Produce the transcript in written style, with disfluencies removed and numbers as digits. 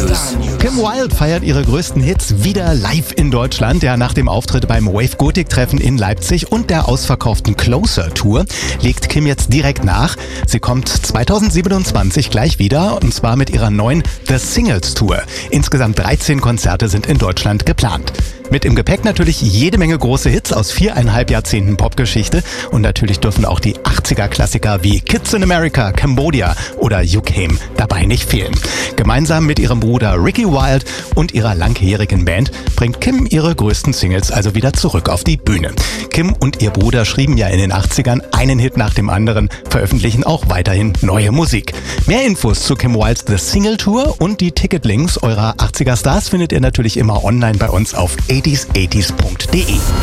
Kim Wilde feiert ihre größten Hits wieder live in Deutschland. Ja, nach dem Auftritt beim Wave Gothic Treffen in Leipzig und der ausverkauften Closer Tour legt Kim jetzt direkt nach. Sie kommt 2027 gleich wieder, und zwar mit ihrer neuen The Singles Tour. Insgesamt 13 Konzerte sind in Deutschland geplant. Mit im Gepäck natürlich jede Menge große Hits aus 4,5 Jahrzehnten Popgeschichte, und natürlich dürfen auch die 80er-Klassiker wie Kids in America, Cambodia oder You Came dabei nicht fehlen. Gemeinsam mit ihrem Bruder Ricky Wilde und ihrer langjährigen Band bringt Kim ihre größten Singles also wieder zurück auf die Bühne. Kim und ihr Bruder schrieben ja in den 80ern einen Hit nach dem anderen, veröffentlichen auch weiterhin neue Musik. Mehr Infos zu Kim Wildes The Single Tour und die Ticketlinks eurer 80er Stars findet ihr natürlich immer online bei uns auf 80s80s.de.